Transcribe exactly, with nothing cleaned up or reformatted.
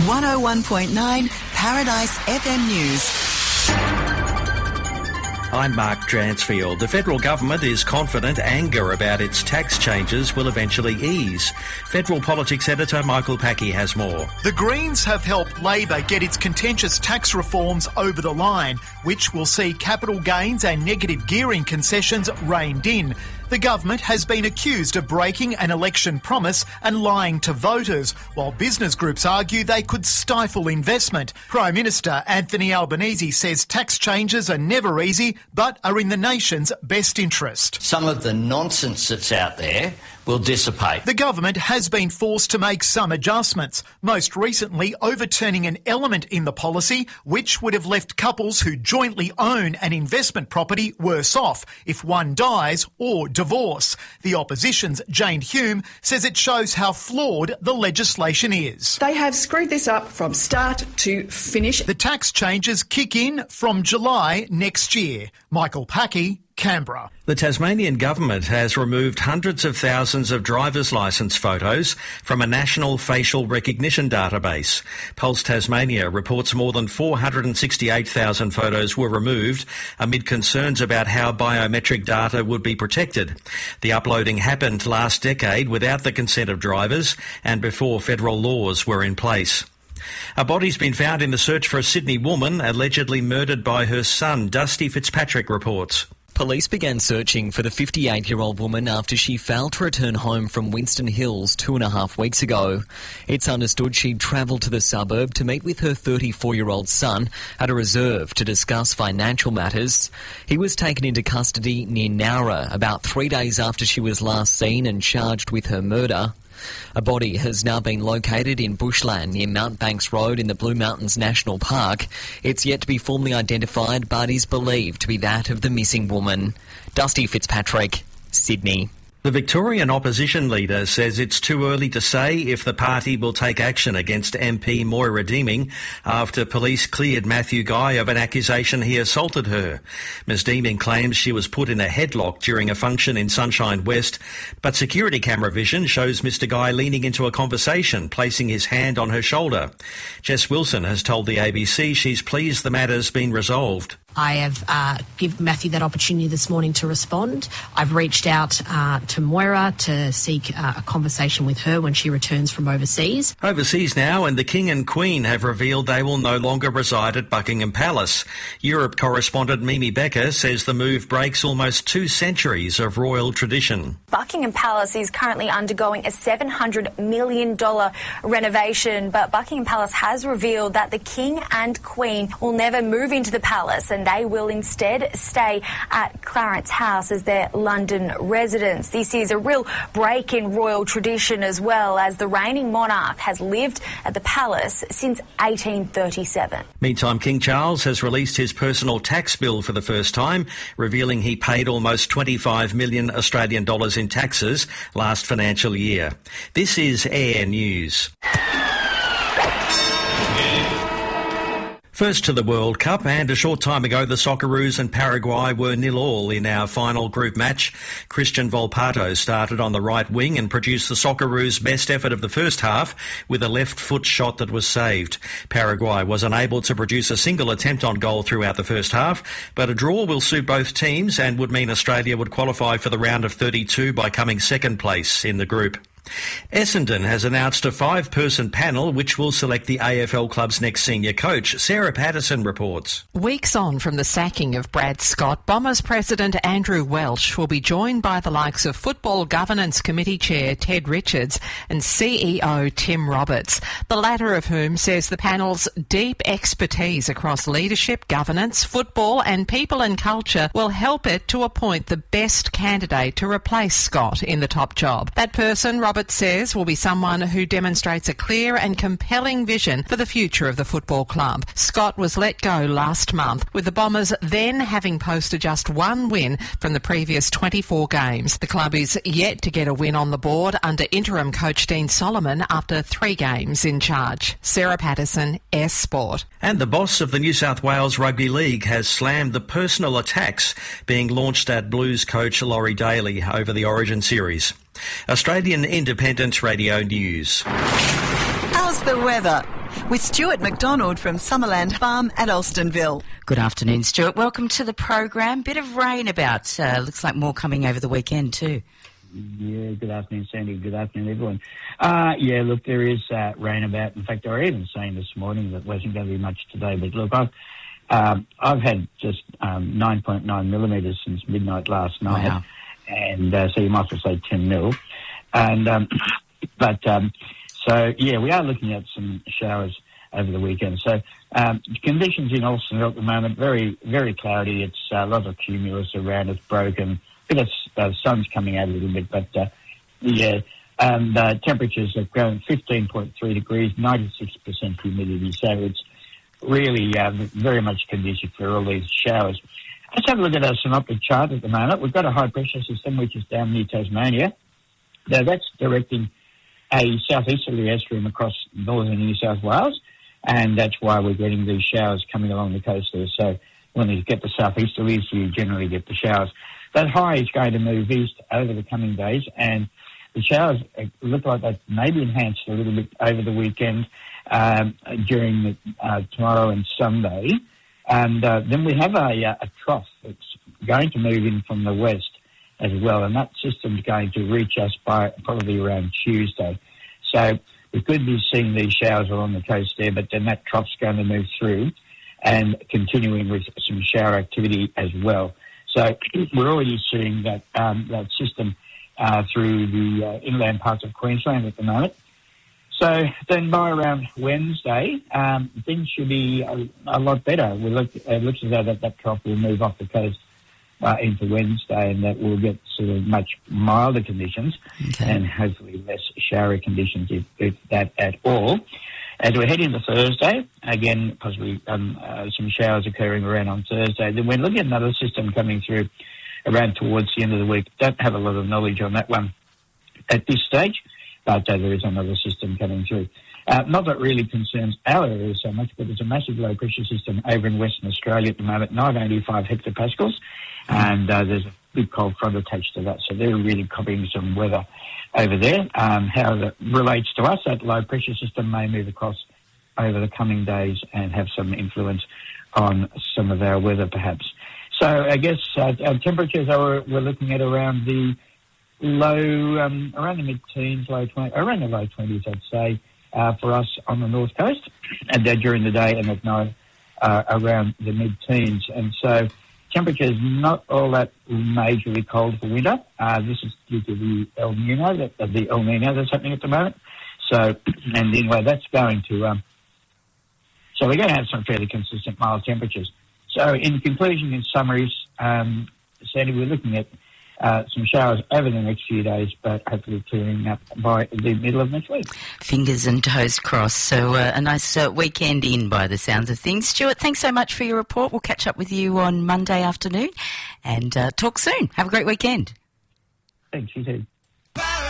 one oh one point nine Paradise F M News. I'm Mark Dransfield. The federal government is confident anger about its tax changes will eventually ease. Federal politics editor Michael Packey has more. The Greens have helped Labor get its contentious tax reforms over the line, which will see capital gains and negative gearing concessions reined in. The government has been accused of breaking an election promise and lying to voters, while business groups argue they could stifle investment. Prime Minister Anthony Albanese says tax changes are never easy, but are in the nation's best interest. Some of the nonsense that's out there will dissipate. The government has been forced to make some adjustments, most recently overturning an element in the policy which would have left couples who jointly own an investment property worse off if one dies or divorce. The opposition's Jane Hume says it shows how flawed the legislation is. They have screwed this up from start to finish. The tax changes kick in from July next year. Michael Packey, Canberra. The Tasmanian government has removed hundreds of thousands of driver's licence photos from a national facial recognition database. Pulse Tasmania reports more than four hundred sixty-eight thousand photos were removed amid concerns about how biometric data would be protected. The uploading happened last decade without the consent of drivers and before federal laws were in place. A body's been found in the search for a Sydney woman allegedly murdered by her son, Dusty Fitzpatrick reports. Police began searching for the fifty-eight-year-old woman after she failed to return home from Winston Hills two and a half weeks ago. It's understood she'd travelled to the suburb to meet with her thirty-four-year-old son at a reserve to discuss financial matters. He was taken into custody near Nowra about three days after she was last seen and charged with her murder. A body has now been located in bushland near Mount Banks Road in the Blue Mountains National Park. It's yet to be formally identified, but is believed to be that of the missing woman. Dusty Fitzpatrick, Sydney. The Victorian opposition leader says it's too early to say if the party will take action against M P Moira Deeming after police cleared Matthew Guy of an accusation he assaulted her. Ms Deeming claims she was put in a headlock during a function in Sunshine West, but security camera vision shows Mr Guy leaning into a conversation, placing his hand on her shoulder. Jess Wilson has told the A B C she's pleased the matter's been resolved. I have uh, given Matthew that opportunity this morning to respond. I've reached out uh, to Moira to seek uh, a conversation with her when she returns from overseas. Overseas now, and the King and Queen have revealed they will no longer reside at Buckingham Palace. Europe correspondent Mimi Becker says the move breaks almost two centuries of royal tradition. Buckingham Palace is currently undergoing a seven hundred million dollars renovation, but Buckingham Palace has revealed that the King and Queen will never move into the palace, and they will instead stay at Clarence House as their London residence. This is a real break in royal tradition as well, as the reigning monarch has lived at the palace since eighteen thirty-seven. Meantime, King Charles has released his personal tax bill for the first time, revealing he paid almost twenty-five million Australian dollars in taxes last financial year. This is Air News. First to the World Cup, and a short time ago the Socceroos and Paraguay were nil all in our final group match. Christian Volpato started on the right wing and produced the Socceroos' best effort of the first half with a left foot shot that was saved. Paraguay was unable to produce a single attempt on goal throughout the first half, but a draw will suit both teams and would mean Australia would qualify for the round of thirty-two by coming second place in the group. Essendon has announced a five-person panel which will select the A F L club's next senior coach. Sarah Patterson reports. Weeks on from the sacking of Brad Scott, Bombers President Andrew Welsh will be joined by the likes of Football Governance Committee Chair Ted Richards and C E O Tim Roberts, the latter of whom says the panel's deep expertise across leadership, governance, football and people and culture will help it to appoint the best candidate to replace Scott in the top job. That person, Roberts says, will be someone who demonstrates a clear and compelling vision for the future of the football club. Scott was let go last month, with the Bombers then having posted just one win from the previous twenty-four games. The club is yet to get a win on the board under interim coach Dean Solomon after three games in charge. Sarah Patterson, S Sport. And the boss of the New South Wales Rugby League has slammed the personal attacks being launched at Blues coach Laurie Daly over the Origin series. Australian Independent Radio News. How's the weather? with Stuart McDonald from Summerland Farm at Alstonville. Good afternoon, Stuart. Welcome to the program. Bit of rain about. Uh, looks like more coming over the weekend too. Yeah, good afternoon, Sandy. Good afternoon, everyone. Uh, yeah, look, there is uh, rain about. In fact, they were even saying this morning that wasn't going to be much today. But look, I've, um, I've had just um, nine point nine millimetres since midnight last night. Wow. And uh, so you might as well say ten mil. And, um, but, um, so, yeah, we are looking at some showers over the weekend. So um, conditions in Alstonville at the moment, very, very cloudy. It's uh, a lot of cumulus around. It's broken. A bit of uh, sun's coming out a little bit, but, uh, yeah, and uh, temperatures have grown fifteen point three degrees, ninety-six percent humidity. So it's really uh, very much conducive for all these showers. Let's have a look at our synoptic chart at the moment. We've got a high-pressure system which is down near Tasmania. Now, that's directing a southeasterly air stream across northern New South Wales, and that's why we're getting these showers coming along the coast there. So when you get the southeasterlies, you generally get the showers. That high is going to move east over the coming days, and the showers look like they may be enhanced a little bit over the weekend um, during the, uh, tomorrow and Sunday. And uh, then we have a, a trough that's going to move in from the west as well, and that system's going to reach us by probably around Tuesday. So we could be seeing these showers along the coast there, but then that trough's going to move through and continuing with some shower activity as well. So we're already seeing that um, that system uh, through the uh, inland parts of Queensland at the moment. So then by around Wednesday, um, things should be a, a lot better. We look, it looks as though that, that trough will move off the coast uh, into Wednesday, and that we'll get sort of much milder conditions okay. and hopefully less showery conditions, if, if that at all. As we head into Thursday, again, possibly um, uh, some showers occurring around on Thursday. Then we're looking at another system coming through around towards the end of the week. Don't have a lot of knowledge on that one at this stage, but uh, there is another system coming through. Uh, not that really concerns our area so much, but there's a massive low-pressure system over in Western Australia at the moment, nine eighty-five hectopascals, and uh, there's a big cold front attached to that, so they're really copying some weather over there. Um, how that relates to us, that low-pressure system may move across over the coming days and have some influence on some of our weather, perhaps. So I guess uh, our temperatures are we're looking at around the low, um, around the mid-teens, low twenties, around the low twenties, I'd say, uh, for us on the north coast, and then during the day and at night uh, around the mid-teens. And so temperatures not all that majorly cold for winter. Uh, this is due to the El Nino, that, uh, the El Nino that's happening at the moment. So, and anyway, that's going to, um, so we're going to have some fairly consistent mild temperatures. So in conclusion, in summaries, um, Sandy, we're looking at Uh, some showers over the next few days, but hopefully clearing up by the middle of next week. Fingers and toes crossed. So uh, a nice uh, weekend in by the sounds of things. Stuart, thanks so much for your report. We'll catch up with you on Monday afternoon and uh, talk soon. Have a great weekend. Thanks, you too.